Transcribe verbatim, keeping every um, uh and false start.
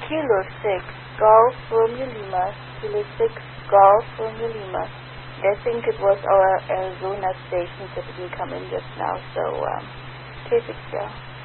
Kilo six, Golf Romeo Lima, Kilo six, Golf Romeo Lima. I think it was our Arizona station that didn't come in just now, so um, K six, yeah.